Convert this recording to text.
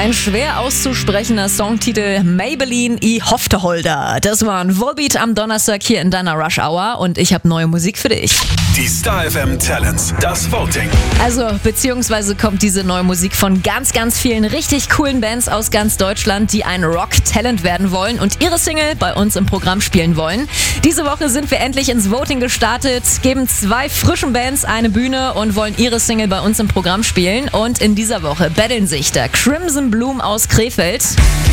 Ein schwer auszusprechender Songtitel, Maybelline I Hofteholder. Das war ein Volbeat am Donnerstag hier in deiner Rush Hour und ich habe neue Musik für dich. Die Star FM Talents, das Voting. Also, beziehungsweise kommt diese neue Musik von ganz, ganz vielen richtig coolen Bands aus ganz Deutschland, die ein Rock-Talent werden wollen und ihre Single bei uns im Programm spielen wollen. Diese Woche sind wir endlich ins Voting gestartet, geben 2 frischen Bands eine Bühne und wollen ihre Single bei uns im Programm spielen. Und in dieser Woche battlen sich der Crimson Bloom aus Krefeld